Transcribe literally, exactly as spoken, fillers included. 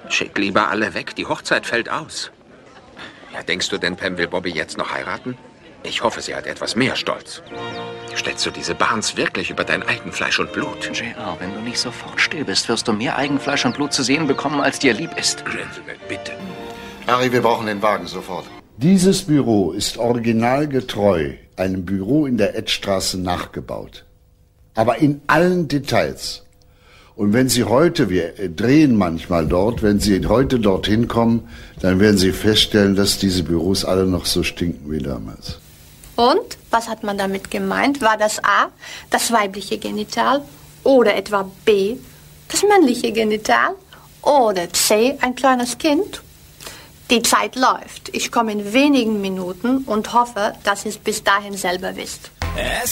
Schick lieber alle weg, die Hochzeit fällt aus. Ja, denkst du denn, Pam will Bobby jetzt noch heiraten? Ich hoffe, sie hat etwas mehr Stolz. Stellst du diese Barnes wirklich über dein Eigenfleisch und Blut? J R, wenn du nicht sofort still bist, wirst du mehr Eigenfleisch und Blut zu sehen bekommen, als dir lieb ist. Gentleman, bitte. Harry, wir brauchen den Wagen sofort. Dieses Büro ist originalgetreu einem Büro in der Edstraße nachgebaut. Aber in allen Details. Und wenn Sie heute, wir drehen manchmal dort, wenn Sie heute dorthin kommen, dann werden Sie feststellen, dass diese Büros alle noch so stinken wie damals. Und? Was hat man damit gemeint? War das A, das weibliche Genital? Oder etwa B, das männliche Genital? Oder C, ein kleines Kind? Die Zeit läuft. Ich komme in wenigen Minuten und hoffe, dass ihr es bis dahin selber wisst.